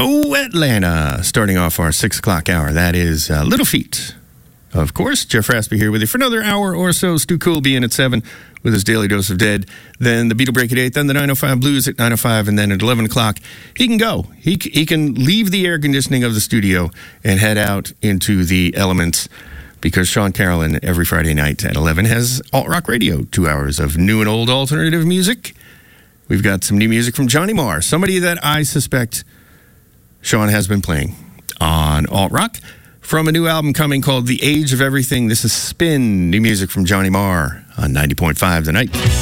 Oh, Atlanta, starting off our 6 o'clock hour. That is Little Feat. Of course, Jeff Raspy here with you for another hour or so. Stu Cool being at 7 with his daily dose of dead. Then the Beatle Break at 8. Then the 905 Blues at 905. And then at 11 o'clock, he can go. He can leave the air conditioning of the studio and head out into the elements, because Sean Carolyn every Friday night at 11 has Alt Rock Radio, 2 hours of new and old alternative music. We've got some new music from Johnny Marr, somebody that I suspect Sean has been playing on Alt Rock, from a new album coming called The Age of Everything. This is Spin, new music from Johnny Marr on 90.5 The Night.